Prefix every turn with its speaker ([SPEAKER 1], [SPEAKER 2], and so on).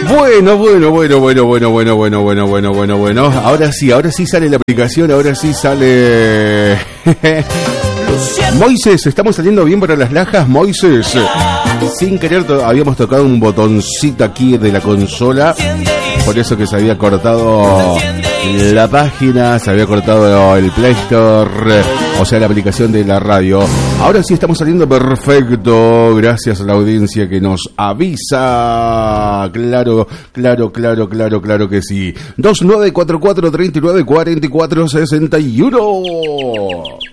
[SPEAKER 1] Bueno. Ahora sí sale la aplicación, ahora sí sale. Moisés, estamos saliendo bien para las lajas, Moisés. Sin querer habíamos tocado un botoncito aquí de la consola, por eso que se había cortado la página, se había cortado el Play Store, o sea, la aplicación de la radio. Ahora sí estamos saliendo perfecto, gracias a la audiencia que nos avisa. Claro que sí. 2944 39 44 61.